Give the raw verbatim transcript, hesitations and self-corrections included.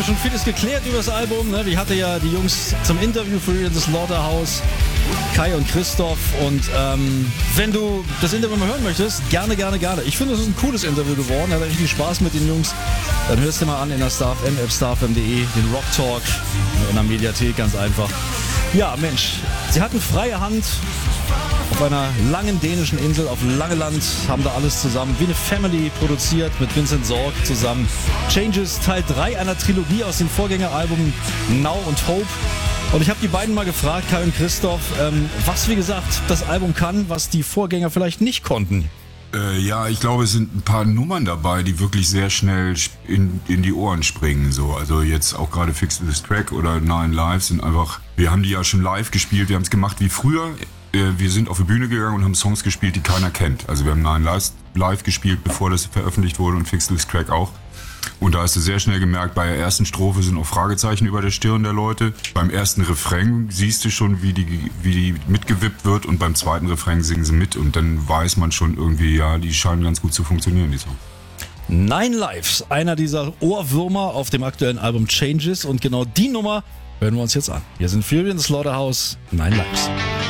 wir schon vieles geklärt über das Album. Ne? Ich hatte ja die Jungs zum Interview für Fury in the Slaughterhouse, Kai und Christoph. Und ähm, wenn du das Interview mal hören möchtest, gerne, gerne, gerne. Ich finde, es ist ein cooles Interview geworden. Hat richtig Spaß mit den Jungs. Dann hörst du mal an in der Star F M, App starfm punkt de, den Rock Talk in der Mediathek, ganz einfach. Ja, Mensch, sie hatten freie Hand auf einer langen dänischen Insel, auf Langeland, haben da alles zusammen wie eine Family produziert mit Vincent Sorg zusammen. Changes, Teil drei einer Trilogie aus den Vorgängeralben Now und Hope. Und ich habe die beiden mal gefragt, Kai und Christoph, ähm, was wie gesagt das Album kann, was die Vorgänger vielleicht nicht konnten. Äh, ja, ich glaube, es sind ein paar Nummern dabei, die wirklich sehr schnell in, in die Ohren springen. So. Also jetzt auch gerade Fix This Track oder Nine Lives sind einfach, wir haben die ja schon live gespielt, wir haben es gemacht wie früher. Äh, wir sind auf die Bühne gegangen und haben Songs gespielt, die keiner kennt. Also wir haben Nine Lives live gespielt, bevor das veröffentlicht wurde, und Fix This Track auch. Und da hast du sehr schnell gemerkt, bei der ersten Strophe sind auch Fragezeichen über der Stirn der Leute. Beim ersten Refrain siehst du schon, wie die, wie die mitgewippt wird, und beim zweiten Refrain singen sie mit, und dann weiß man schon irgendwie, ja, die scheinen ganz gut zu funktionieren, die Songs. Nine Lives, einer dieser Ohrwürmer auf dem aktuellen Album Changes, und genau die Nummer hören wir uns jetzt an. Hier sind Fury in the Slaughterhouse, Nine Lives.